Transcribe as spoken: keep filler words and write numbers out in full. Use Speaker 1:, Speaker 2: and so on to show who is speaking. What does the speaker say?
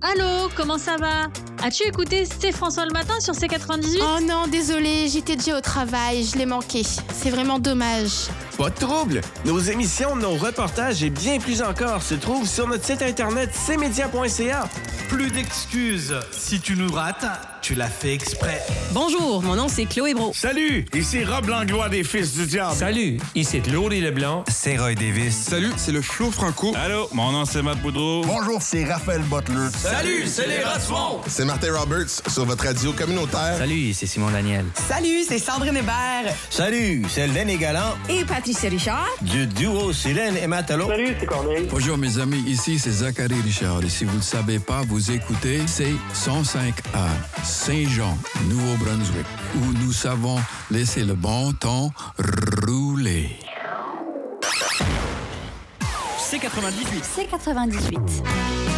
Speaker 1: Allô, comment ça va? As-tu écouté C'est François le matin sur C quatre-vingt-dix-huit?
Speaker 2: Oh non, désolé, j'étais déjà au travail, je l'ai manqué. C'est vraiment dommage.
Speaker 3: Pas de trouble! Nos émissions, nos reportages et bien plus encore se trouvent sur notre site internet c média point c a.
Speaker 4: Plus d'excuses. Si tu nous rates, tu l'as fait exprès.
Speaker 5: Bonjour, mon nom c'est Chloé Bro.
Speaker 6: Salut, ici Rob Langlois des Fils du Diable.
Speaker 7: Salut, ici Claude Leblanc.
Speaker 8: C'est Roy Davis.
Speaker 9: Salut, c'est le Flo Franco.
Speaker 10: Allô, mon nom c'est Matt Boudreau.
Speaker 11: Bonjour, c'est Raphaël Butler.
Speaker 12: Salut, c'est les Rassons.
Speaker 13: C'est Martin Roberts sur votre radio communautaire.
Speaker 14: Salut, c'est Simon Daniel.
Speaker 15: Salut, c'est Sandrine Hébert.
Speaker 16: Salut, c'est Lenny Galant.
Speaker 15: Et Patricia Richard.
Speaker 16: Du duo Cylène et Matalo.
Speaker 17: Salut, c'est Corneille.
Speaker 18: Bonjour mes amis, ici c'est Zachary Richard. Et si vous ne le savez pas, vous écoutez C cent cinq A, Saint-Jean, Nouveau-Brunswick, où nous savons laisser le bon temps rouler.
Speaker 7: C quatre-vingt-dix-huit.
Speaker 1: C quatre-vingt-dix-huit.